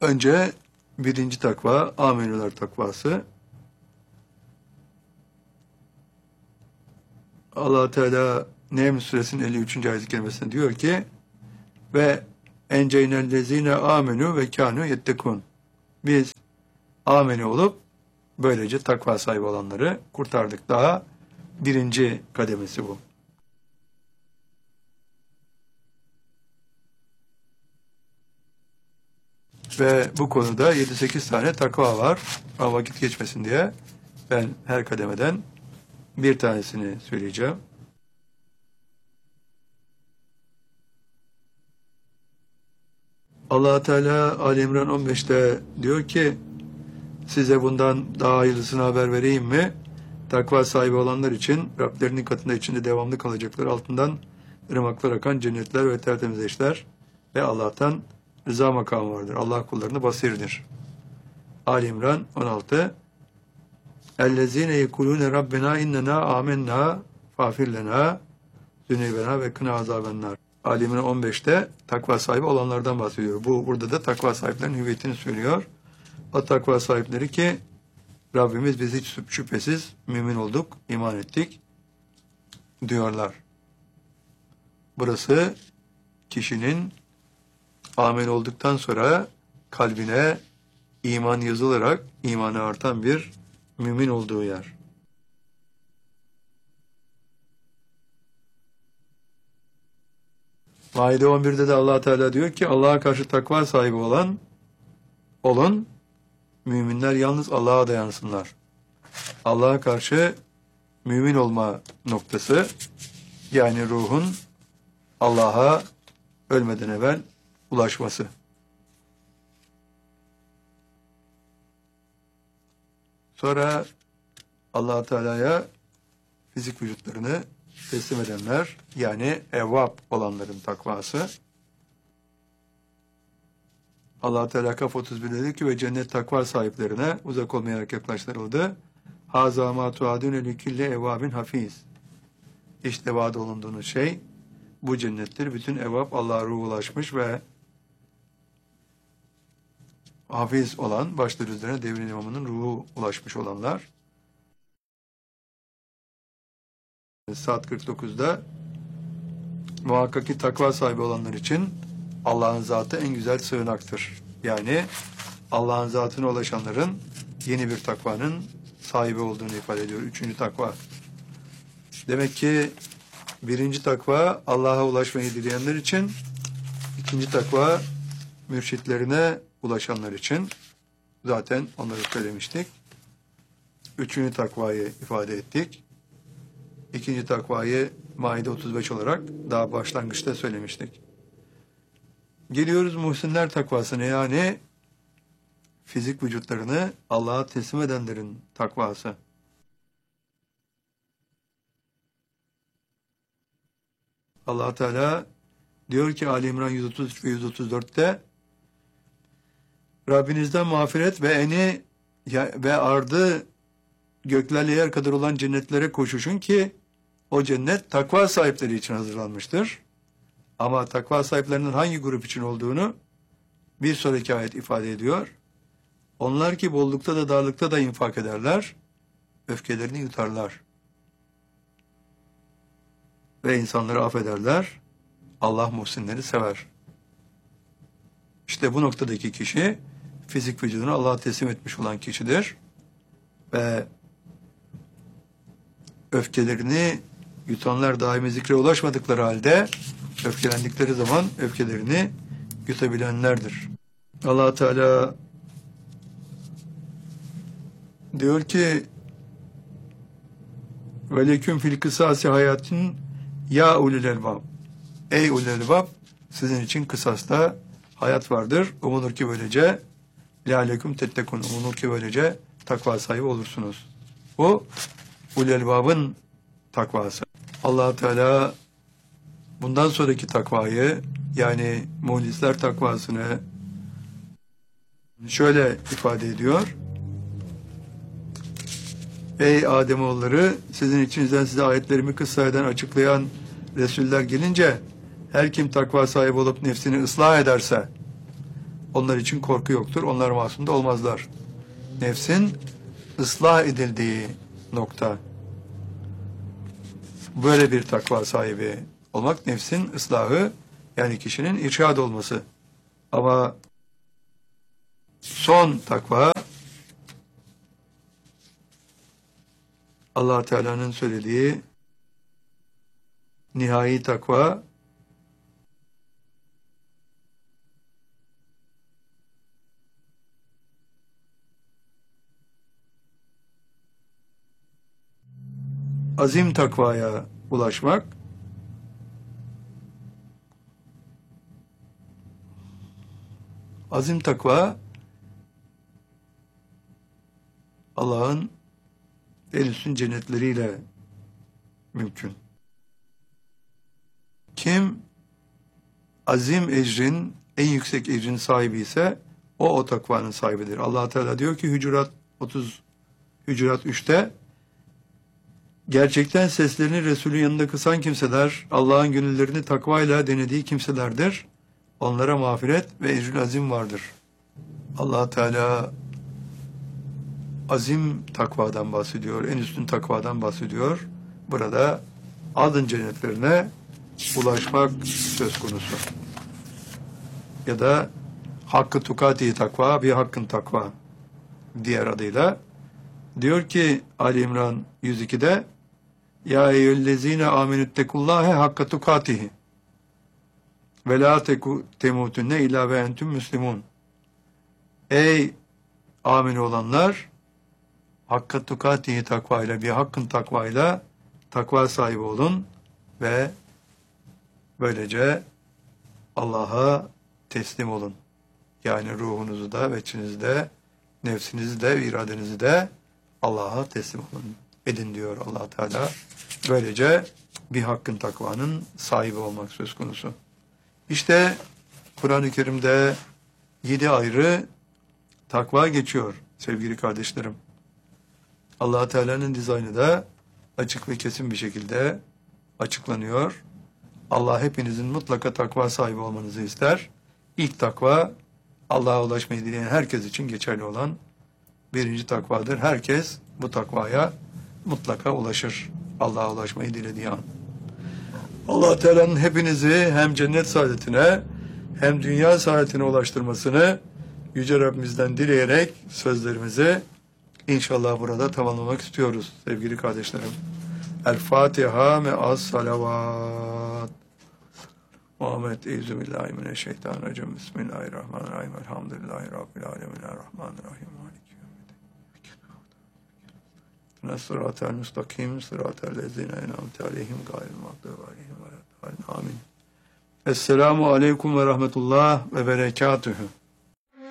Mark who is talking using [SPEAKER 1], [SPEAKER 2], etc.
[SPEAKER 1] Önce birinci takva, amenüler takvası. Allah Teala Nehm suresinin 53. ayet-i kerimesinde diyor ki ve enceynellezine amenü ve kânû yettekûn. Biz ameni olup böylece takva sahibi olanları kurtardık. Daha birinci kademesi bu. Ve bu konuda 7-8 tane takva var. Ama vakit geçmesin diye ben her kademeden bir tanesini söyleyeceğim. Allah Teala Ali İmran 15'te diyor ki size bundan daha hayırlısını haber vereyim mi? Takva sahibi olanlar için Rablerinin katında içinde devamlı kalacaklar, altından ırmaklar akan cennetler ve tertemiz eşler ve Allah'tan rıza makamı vardır. Allah kullarını basirdir. Ali İmran 16 اَلَّذ۪ينَ يَكُلُونَ رَبَّنَا اِنَّنَا آمَنَّا فَافِرْ لَنَا ذُنُوبَنَا ve kına azabennar. Ali İmran 15'te takva sahibi olanlardan bahsediyor. Burada da takva sahiplerinin hüviyetini söylüyor. O takva sahipleri ki Rabbimiz biz hiç şüphesiz mümin olduk, iman ettik diyorlar. Burası kişinin amel olduktan sonra kalbine iman yazılarak imanı artan bir mümin olduğu yer. Maide 11'de de Allah Teala diyor ki Allah'a karşı takva sahibi olun. Müminler yalnız Allah'a dayansınlar. Allah'a karşı mümin olma noktası yani ruhun Allah'a ölmeden evvel ulaşması. Sonra Allah Teala'ya fizik vücutlarını teslim edenler yani evvab olanların takvası. Allah Teala Kaf 31'de dedi ki ve cennet takva sahiplerine uzak olmayarak yaklaştırıldı. Haza ma tuadune likille evvabin hafiz. İşte vaad olunduğunuz şey bu cennettir. Bütün evvab Allah'a ruhu ulaşmış ve hafiz olan, başları üzerine devrin imamının ruhu ulaşmış olanlar. Saat 49'da muhakkak ki takva sahibi olanlar için Allah'ın zatı en güzel sığınaktır. Yani Allah'ın zatına ulaşanların yeni bir takvanın sahibi olduğunu ifade ediyor. Üçüncü takva. Demek ki birinci takva Allah'a ulaşmayı dileyenler için, ikinci takva mürşitlerine ulaşanlar için. Zaten onları söylemiştik. Üçüncü takvayı ifade ettik. İkinci takvayı Maide 35 olarak daha başlangıçta söylemiştik. Geliyoruz muhsinler takvasına yani fizik vücutlarını Allah'a teslim edenlerin takvası. Allah Teala diyor ki Ali İmran 133 ve 134'te Rabbinizden mağfiret ve eni ve ardı göklerle yer kadar olan cennetlere koşuşun ki o cennet takva sahipleri için hazırlanmıştır. Ama takva sahiplerinin hangi grup için olduğunu bir sonraki ayet ifade ediyor. Onlar ki bollukta da darlıkta da infak ederler, öfkelerini yutarlar. Ve insanları affederler, Allah muhsinleri sever. İşte bu noktadaki kişi, fizik vücudunu Allah'a teslim etmiş olan kişidir. Ve öfkelerini yutanlar daimi zikre ulaşmadıkları halde, öfkelendikleri zaman öfkelerini yutabilenlerdir. Allah Teala diyor ki veleküm fil kısası hayatın ya ulul elbab. Ey ulul elbab sizin için kısasta hayat vardır. Umulur ki böylece lealeküm tettekun. Umulur ki böylece takva sahibi olursunuz. Bu ulul elbabın takvası. Allah Teala bundan sonraki takvayı yani muhlisler takvasını şöyle ifade ediyor. Ey Ademoğulları sizin içinizden size ayetlerimi kıssa eden açıklayan Resuller gelince her kim takva sahibi olup nefsini ıslah ederse Onlar için korku yoktur. Onlar masum da olmazlar. Nefsin ıslah edildiği nokta. Böyle bir takva sahibi olmak nefsin ıslahı, yani kişinin irşad olması. Ama son takva Allah Teala'nın söylediği nihai takva, azim takvaya ulaşmak. Azim takva Allah'ın en üstün cennetleriyle mümkün. Kim azim ecrin, en yüksek ecrin sahibi ise o takvanın sahibidir. Allah Teala diyor ki Hucurat 3'te gerçekten seslerini Resulün yanında kısan kimseler Allah'ın gönüllerini takvayla denediği kimselerdir. Onlara mağfiret ve ecrül azim vardır. Allah Teala azim takvadan bahsediyor, en üstün takvadan bahsediyor. Burada adın cennetlerine ulaşmak söz konusu. Ya da hakkı tukati takva, bir hakkın takva diğer adıyla. Diyor ki Ali İmran 102'de Ya eyyüllezine amenüttekullâhe hakka tukatihi ve la temutunne illa ve entüm müslimun. Ey amin olanlar, hakka tukatihi takvayla, bir hakkın takvayla takva sahibi olun ve böylece Allah'a teslim olun. Yani ruhunuzu da, veçinizi de, nefsinizi de, iradenizi de Allah'a teslim olun edin diyor Allah Teala. Böylece bir hakkın takvanın sahibi olmak söz konusu. İşte Kur'an-ı Kerim'de 7 ayrı takva geçiyor sevgili kardeşlerim. Allah Teala'nın dizaynı da açık ve kesin bir şekilde açıklanıyor. Allah hepinizin mutlaka takva sahibi olmanızı ister. İlk takva Allah'a ulaşmayı dileyen herkes için geçerli olan birinci takvadır. Herkes bu takvaya mutlaka ulaşır. Allah'a ulaşmayı dilediği an. Allah Teala'nın hepinizi hem cennet saadetine hem dünya saadetine ulaştırmasını Yüce Rabbimizden dileyerek sözlerimizi inşallah burada tamamlamak istiyoruz sevgili kardeşlerim. El Fatiha me'as salavat. Muhammed euzubillahimineşşeytanirracim. Bismillahirrahmanirrahim. Elhamdülillahi Rabbil alemin. Errahmanirrahim. Sıratel müstakim, sıratel lezine en'amte aleyhim gayril mağdubi aleyhim ve lad-dallin. Amin. Esselamu aleyküm ve rahmetullah ve berekatühü.